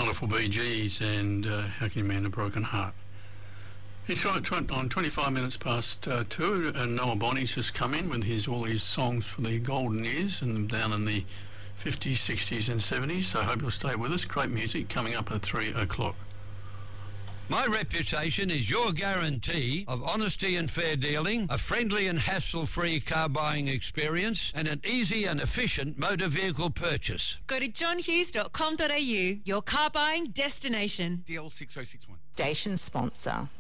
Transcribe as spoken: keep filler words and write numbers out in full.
Wonderful Bee Gees and uh, How Can You Mend a Broken Heart. It's right, tw- on twenty-five minutes past uh, two, and Noah Bonnie's just come in with his all his songs for the golden years and down in the fifties, sixties and seventies, so I hope you'll stay with us. Great music coming up at three o'clock. My reputation is your guarantee of honesty and fair dealing, a friendly and hassle-free car buying experience, and an easy and efficient motor vehicle purchase. Go to john hughes dot com dot a u, your car buying destination. D L six oh six one. Station sponsor.